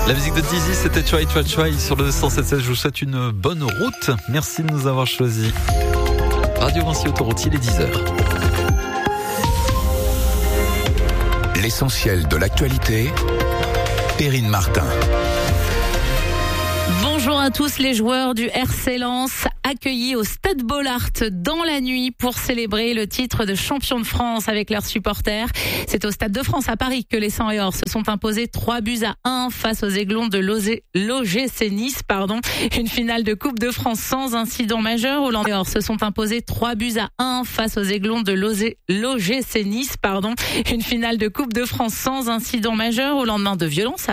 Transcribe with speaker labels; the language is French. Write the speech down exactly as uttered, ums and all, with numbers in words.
Speaker 1: La musique de Dizzy, c'était Try Try Try sur le cent sept seize. Je vous souhaite une bonne route. Merci de nous avoir choisis. Radio Vinci Autoroute, il est dix heures.
Speaker 2: L'essentiel de l'actualité, Perrine Martin.
Speaker 3: Bonjour à tous. Les joueurs du R C Lens accueillis au Stade Bollaert dans la nuit pour célébrer le titre de champion de France avec leurs supporters. C'est au Stade de France à Paris que les cent et or se sont imposés trois buts à un face aux Aiglons de l'O G C Nice. Pardon. Une finale de Coupe de France sans incident majeur. Aux or se sont imposés trois buts à un face aux Aiglons de l'O G C Nice. Pardon. Une finale de Coupe de France sans incident majeur au lendemain de violences